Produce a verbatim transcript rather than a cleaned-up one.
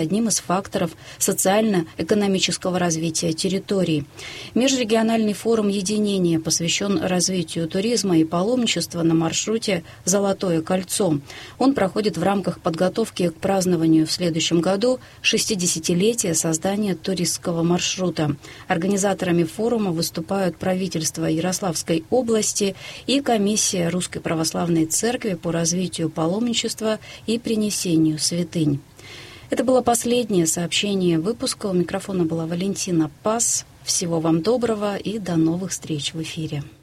одним из факторов социально-экономического развития территорий. Межрегиональный форум единения посвящен развитию туризма и паломничества на маршруте «Золотое кольцо». Он проходит в рамках подготовки к празднованию в следующем году шестидесятилетия создания туристского маршрута. Организаторами форума выступают правительство Ярославской области и комиссия Русской Православной Церкви по развитию паломничества и принесению святынь. Это было последнее сообщение выпуска. У микрофона была Валентина Пас. Всего вам доброго и до новых встреч в эфире.